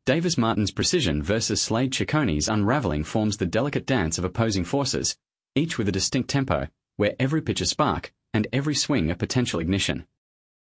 Davis Martin's precision versus Slade Cicconi's unraveling forms the delicate dance of opposing forces, each with a distinct tempo, where every pitch a spark and every swing a potential ignition.